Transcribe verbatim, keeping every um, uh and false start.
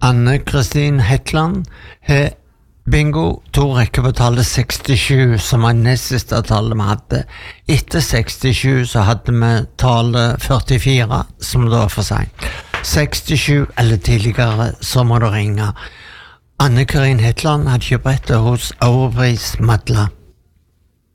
Anne-Kristin Hetland har bingo to rekker på tallet sekstisju, som var nest siste tallet vi hadde. Etter sekstisju så hadde vi tallet førtifire, som da var for sent. sekstisju eller tidligere, så må du ringe. Anne-Kristin Hetland hadde kjøpt brettet hos Overpris Madla.